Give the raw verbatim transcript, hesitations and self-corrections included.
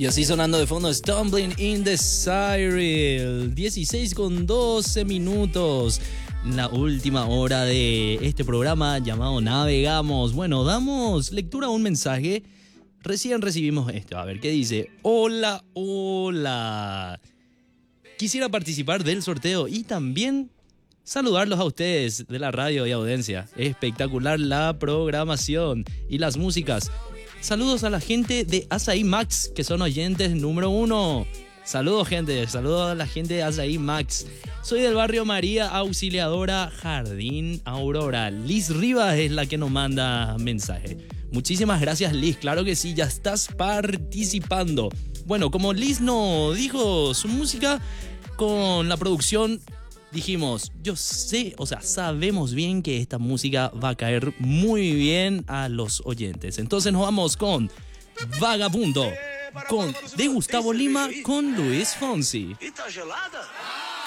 Y así sonando de fondo Stumbling in the Cyril. dieciséis con doce minutos. La última hora de este programa llamado Navegamos. Bueno, damos lectura a un mensaje. Recién recibimos esto. A ver, ¿qué dice? Hola, hola. Quisiera participar del sorteo y también saludarlos a ustedes de la radio y audiencia. Espectacular la programación y las músicas. Saludos a la gente de Asahi Max, que son oyentes número uno. Saludos, gente. Saludos a la gente de Asahi Max. Soy del barrio María Auxiliadora Jardín Aurora. Liz Rivas es la que nos manda mensaje. Muchísimas gracias, Liz. Claro que sí, ya estás participando. Bueno, como Liz nos dijo su música, con la producción dijimos, yo sé, o sea, sabemos bien que esta música va a caer muy bien a los oyentes. Entonces nos vamos con Vagabundo, con, de Gustavo Lima con Luis Fonsi. E tá gelada?